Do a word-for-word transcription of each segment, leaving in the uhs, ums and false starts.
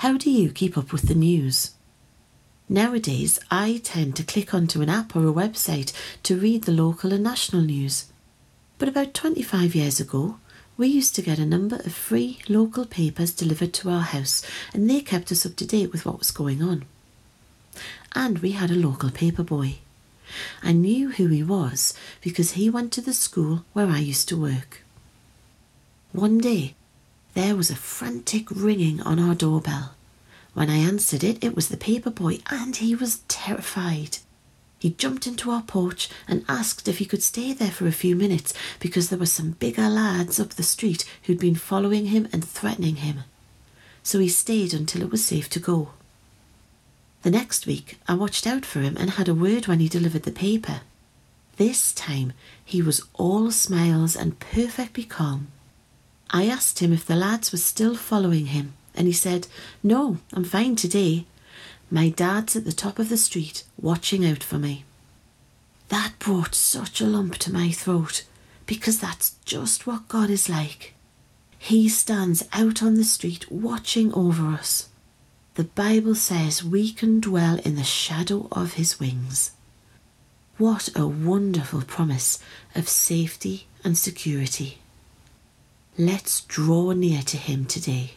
How do you keep up with the news? Nowadays, I tend to click onto an app or a website to read the local and national news. But about twenty-five years ago, we used to get a number of free local papers delivered to our house, and they kept us up to date with what was going on. And we had a local paper boy. I knew who he was because he went to the school where I used to work. One day, there was a frantic ringing on our doorbell. When I answered it, it was the paper boy, and he was terrified. He jumped into our porch and asked if he could stay there for a few minutes because there were some bigger lads up the street who'd been following him and threatening him. So he stayed until it was safe to go. The next week, I watched out for him and had a word when he delivered the paper. This time, he was all smiles and perfectly calm. I asked him if the lads were still following him, and he said, "No, I'm fine today. My dad's at the top of the street, watching out for me." That brought such a lump to my throat, because that's just what God is like. He stands out on the street, watching over us. The Bible says we can dwell in the shadow of his wings. What a wonderful promise of safety and security. Let's draw near to him today.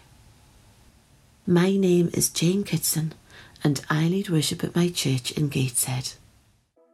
My name is Jane Kitson, and I lead worship at my church in Gateshead.